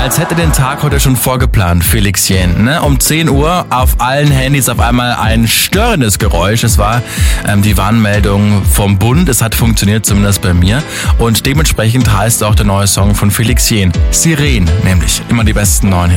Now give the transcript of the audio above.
Als hätte den Tag heute schon vorgeplant, Felix Jähn. Ne? Um 10 Uhr auf allen Handys auf einmal ein störendes Geräusch. Es war die Warnmeldung vom Bund. Es hat funktioniert, zumindest bei mir. Und dementsprechend heißt auch der neue Song von Felix Jähn. Sirenen, nämlich immer die besten neuen Hits.